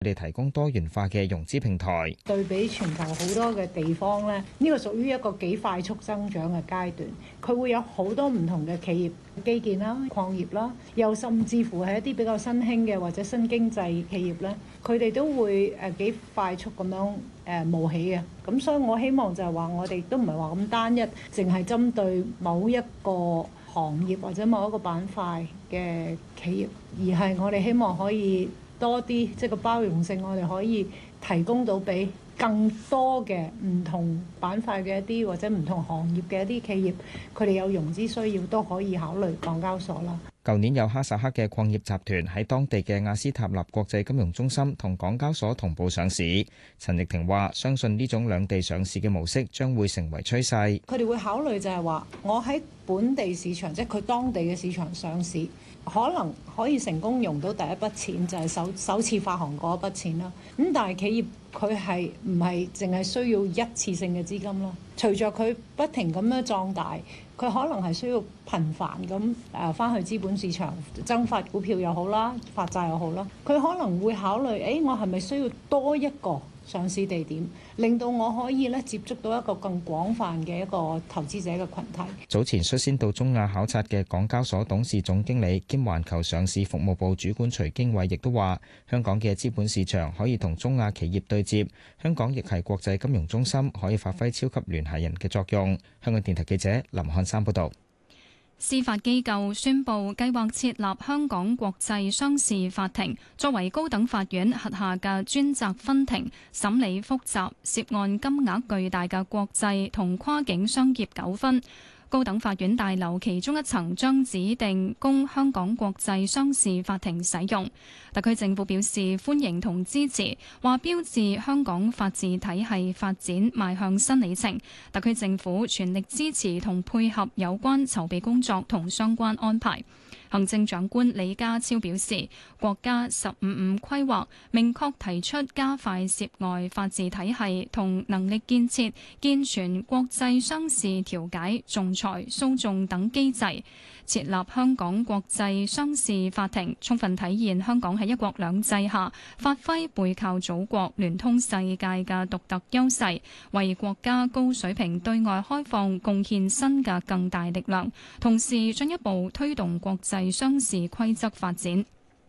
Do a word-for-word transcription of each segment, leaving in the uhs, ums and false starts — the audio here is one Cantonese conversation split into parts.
佢哋提供多元化嘅融資平台。 對比全球好多嘅地方咧，呢個屬於一個幾快速增長嘅階段。佢會有好多唔同嘅企業基建啦、礦業啦，又甚至乎係一啲比較新興嘅或者新經濟企業咧，佢哋都會誒幾快速咁樣誒冒起嘅。咁所以我希望就係話，我哋都唔係話咁單一，淨係針對某一個行業或者某一個板塊嘅企業，而係我哋希望可以多啲，即係個包容性，我哋可以提供到俾更多嘅唔同板塊嘅一啲或者唔同行業嘅一啲企業，佢哋有融資需要都可以考慮港交所啦。 舊年有哈薩克嘅礦業集團喺當地嘅亞斯塔納國際金融中心同港交所同步上市。陳奕婷話：相信呢種兩地上市嘅模式將會成為趨勢。 佢哋會考慮就係話，我喺本地市場，即係佢當地嘅市場上市，可能可以成功用到第一筆錢，就係首首次發行嗰一筆錢啦。咁但係企業佢係唔係淨係需要一次性嘅資金咯？隨着佢不停咁樣壯大，佢可能係需要頻繁咁誒翻去資本市場增發股票又好啦，發債又好啦。佢可能會考慮，誒我係咪需要多一個上市地點，令到我可以咧接觸到一個更廣泛嘅一個投資者嘅群體。 早前率先到中亞考察嘅港交所董事總經理兼環球上市服務部主管徐經緯亦都話：香港嘅資本市場可以同中亞企業對接，香港亦係國際金融中心，可以發揮超級聯繫人嘅作用。香港電台記者林漢山報導。 司法機構宣布計劃設立香港國際商事法庭，作為高等法院轄下嘅專責分庭，審理複雜、涉案金額巨大嘅國際同跨境商業糾紛。高等法院大樓其中一層將指定供香港國際商事法庭使用。特區政府表示歡迎同支持，話標誌香港法治體系發展邁向新里程。特區政府全力支持同配合有關籌備工作同相關安排。行政長官李家超表示，國家十五五規劃明確提出加快涉外法治體系同能力建設，健全國際商事調解、仲裁、訴訟等機制，設立香港國際商事法庭，充分體現香港喺一國兩制下發揮背靠祖國、聯通世界嘅獨特優勢，為國家高水平對外開放貢獻新嘅更大力量，同時進一步推動國際商事規則發展。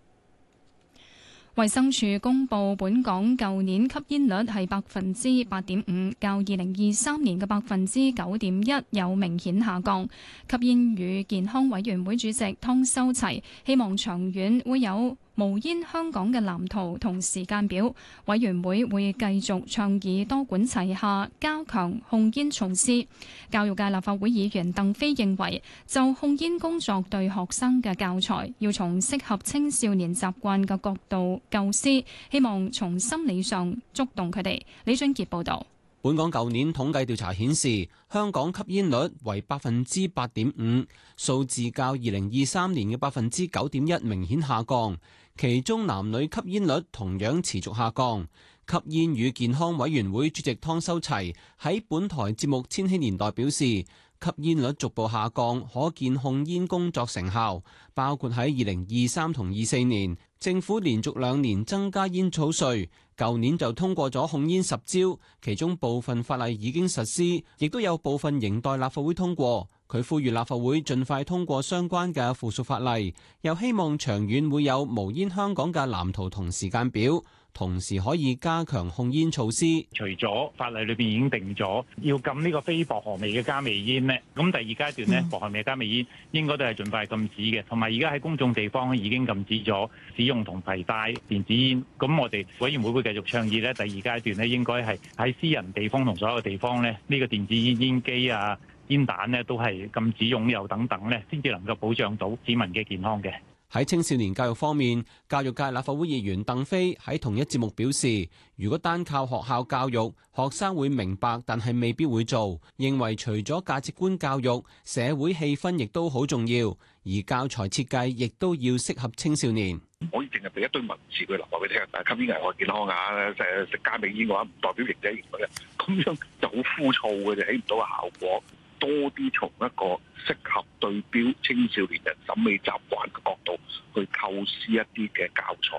衛生署公布，本港舊年吸煙率係百分之八點五，較二零二三年嘅百分之九點一有明顯下降。吸煙與健康委員會主席湯修齊希望長遠會有無煙香港嘅藍圖同時間表，委員會會繼續倡議多管齊下，加強控煙措施。教育界立法會議員鄧飛認為，就控煙工作對學生嘅教材，要從適合青少年習慣嘅角度構思，希望從心理上觸動佢哋。李俊傑報導。 本港舊年統計調查顯示，香港吸煙率為百分之八點五，數字較二零二三年嘅百分之九點一明顯下降。其中男女吸煙率同樣持續下降。吸煙與健康委員會主席湯修齊喺本台節目《千禧年代》表示，吸煙率逐步下降，可見控煙工作成效，包括喺二零二三同二四年，政府連續兩年增加煙草稅，舊年就通過咗控煙十招，其中部分法例已經實施，亦都有部分仍待立法會通過。佢呼籲立法會盡快通過相關嘅附屬法例，又希望長遠會有無煙香港嘅藍圖同時間表，同時可以加強控煙措施。 除咗法例裏邊已經定咗要禁呢個非薄荷味嘅加味煙呢，咁第二階段呢，薄荷味加味煙應該都係盡快禁止嘅，同埋而家喺公眾地方已經禁止咗使用同攜帶電子煙。咁我哋委員會會繼續倡議呢，第二階段呢應該係喺私人地方同所有地方呢，呢個電子煙煙機啊、煙彈呢都係禁止擁有等等呢，先至能夠保障到市民嘅健康嘅。 喺青少年教育方面，教育界立法會議員鄧飛喺同一節目表示，如果單靠學校教育，學生會明白，但係未必會做。認為除咗價值觀教育，社會氣氛亦都好重要，而教材設計亦都要適合青少年。 唔可以淨係俾一堆文字佢留落去聽，但係吸煙危害健康啊！誒食加味煙嘅話，唔代表型仔型嘅，咁樣就好枯燥嘅，就起唔到個效果。多啲從一個適合對標青少年人審美習慣嘅角度去構思一啲嘅教材，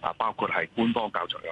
啊，包括係官方教材嘅